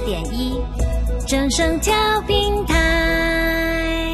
04.1正声调频台。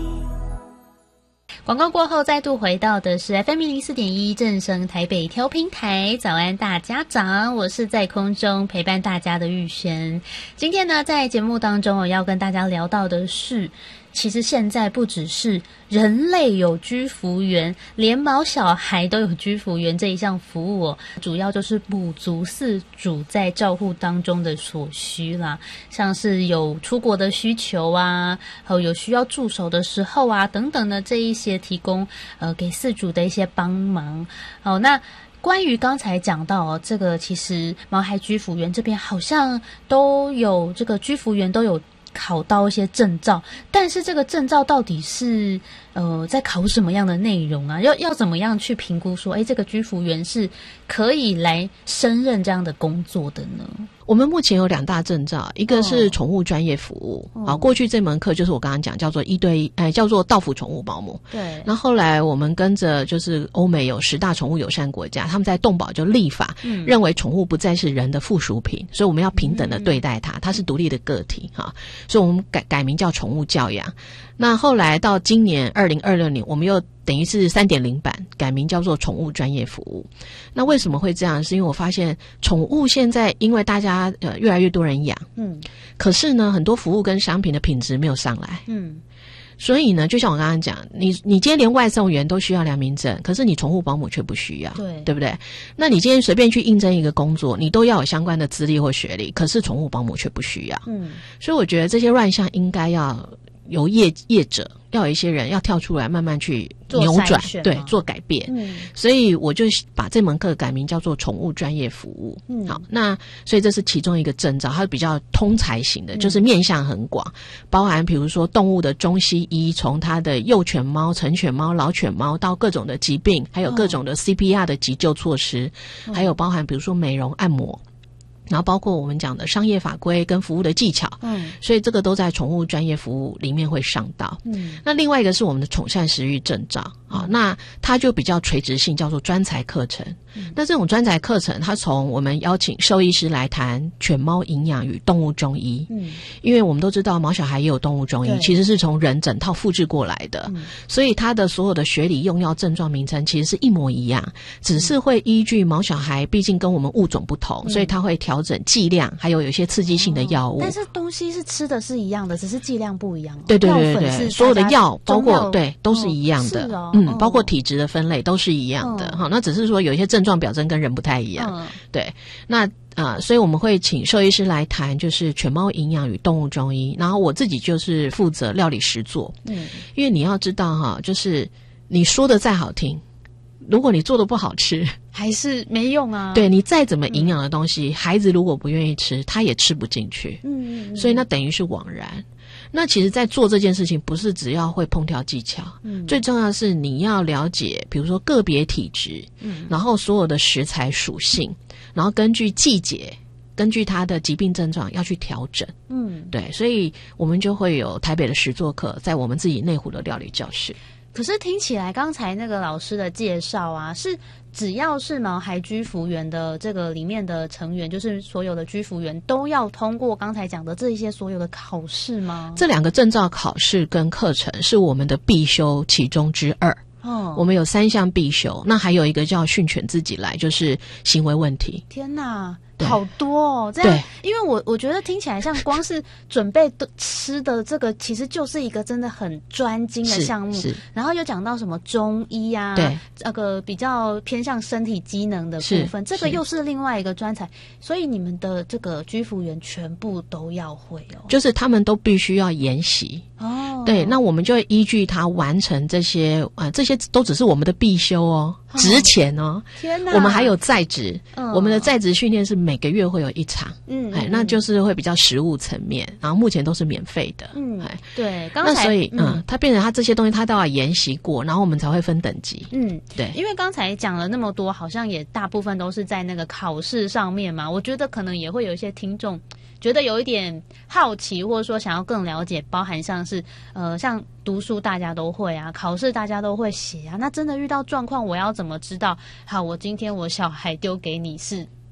广告过后再度回到的是 FM104.1正声台北调频台，早安大家长，我是在空中陪伴大家的玉璇。今天呢，在节目当中我要跟大家聊到的是，其实现在不只是人类有居服员，连毛小孩都有居服员这一项服务主要就是补足饲主在照护当中的所需啦，像是有出国的需求啊，还有需要助手的时候啊等等的这一些提供给饲主的一些帮忙。那关于刚才讲到这个其实毛孩居服员这边好像都有这个居服员都有考到一些证照，但是这个证照到底是在考什么样的内容啊？要怎么样去评估说，这个居服员是可以来胜任这样的工作的呢？ 我们目前有2大证照，一个是宠物专业服务，过去这门课就是我刚刚讲叫做叫做到府宠物保姆。 对。 然后后来我们跟着就是欧美有10大宠物友善国家，他们在动保就立法，认为宠物不再是人的附属品，所以我们要平等的对待它，它是独立的个体哈，所以我们改名叫宠物教养。那后来到今年2026年，我们又等于是3.0版改名叫做宠物专业服务。那为什么会这样？是因为我发现宠物现在因为大家越来越多人养，可是呢很多服务跟商品的品质没有上来，所以呢就像我刚刚讲，你今天连外送员都需要良民证，可是你宠物保姆却不需要，对不对？那你今天随便去应征一个工作，你都要有相关的资历或学历，可是宠物保姆却不需要。所以我觉得这些乱象应该要由业者，要有一些人要跳出来慢慢去扭转，对，做改变。所以我就把这门课改名叫做宠物专业服务。好，那所以这是其中一个证照，它比较通才型的，就是面向很广，包含比如说动物的中西医，从它的幼犬猫、成犬猫、老犬猫到各种的疾病，还有各种的 CPR 的急救措施，还有包含比如说美容按摩，然后包括我们讲的商业法规跟服务的技巧，所以这个都在宠物专业服务里面会上到。那另外一个是我们的宠善食育证照啊，那它就比较垂直性，叫做专才课程。那这种专才课程，它从我们邀请兽医师来谈犬猫营养与动物中医，因为我们都知道毛小孩也有动物中医，其实是从人整套复制过来的，所以它的所有的学理用药症状名称其实是一模一样，只是会依据毛小孩毕竟跟我们物种不同，所以它会调整剂量，还有一些刺激性的药物， 但是东西是吃的是一样的，只是剂量不一样。 对，所有的药包括对都是一样的，包括体质的分类都是一样的。好，那只是说有一些症状表征跟人不太一样。对，那所以我们会请兽医师来谈就是犬猫营养与动物中医，然后我自己就是负责料理实作。因为你要知道哈，就是你说的再好听，如果你做的不好吃还是没用啊。 对，你再怎么营养的东西，孩子如果不愿意吃，他也吃不进去。所以那等于是枉然。那其实在做这件事情不是只要会烹调技巧，最重要的是你要了解比如说个别体质，然后所有的食材属性，然后根据季节根据它的疾病症状要去调整。对，所以我们就会有台北的实作课在我们自己内湖的料理教室。 可是听起来刚才那个老师的介绍啊，是只要是毛孩居服员的这个里面的成员，就是所有的居服员都要通过刚才讲的这一些所有的考试吗？ 这2个证照考试跟课程是我们的必修其中之2。我们有3项必修，那还有一个叫训犬自己来，就是行为问题。 天哪，好多哦！这样，因为我觉得听起来像光是准备吃的这个，其实就是一个真的很专精的项目。然后又讲到什么中医啊，对，这个比较偏向身体机能的部分，这个又是另外一个专才。所以你们的这个居服员全部都要会哦， 就是他们都必须要研习。对，那我们就会依据他完成这些这些都只是我们的必修哦，值钱哦。天哪，我们还有在职，我们的在职训练是每个月会有1场，那就是会比较实务层面，然后目前都是免费的。 对，刚才那所以他变成他这些东西他都要研习过，然后我们才会分等级。对， 因为刚才讲了那么多，好像也大部分都是在那个考试上面嘛，我觉得可能也会有一些听众觉得有一点好奇，或者说想要更了解，包含像是像读书大家都会啊，考试大家都会写啊，那真的遇到状况我要怎么知道？好，我今天我小孩丢给你是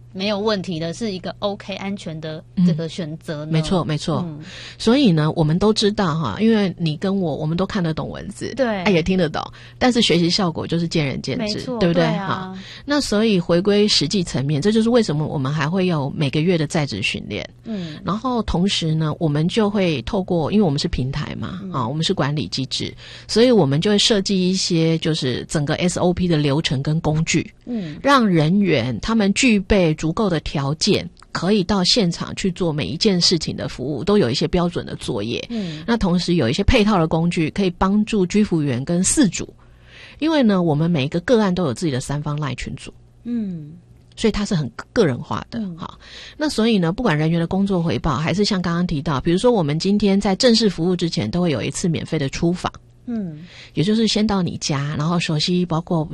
没有问题的，是一个 OK 安全的这个选择呢？ 没错没错。所以呢我们都知道哈，因为你跟我们都看得懂文字， 对， 也听得懂，但是学习效果就是见仁见智，对不对？好，那所以回归实际层面，这就是为什么我们还会有每个月的在职训练。然后同时呢我们就会透过，因为我们是平台嘛，我们是管理机制，所以我们就会设计一些就是整个 SOP 的流程跟工具，让人员他们具备足够的条件，可以到现场去做每一件事情的服务，都有一些标准的作业。那同时有一些配套的工具可以帮助居服员跟饲主，因为呢我们每一个个案都有自己的3方 LINE 群组，所以它是很个人化的。好，那所以呢不管人员的工作回报，还是像刚刚提到，比如说我们今天在正式服务之前都会有一次免费的出访，也就是先到你家，然后熟悉包括